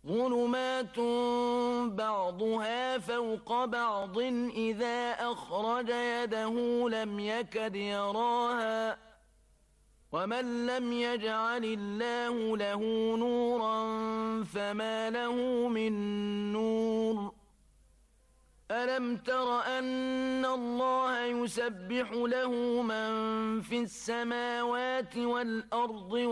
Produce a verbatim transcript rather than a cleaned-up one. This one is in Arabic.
ظلمات بعضها فوق بعض إذا أخرج يده لم يكد يراها ومن لم يجعل الله له نورا فما له من نور ألم تر أن الله يسبح له من في السماوات والأرض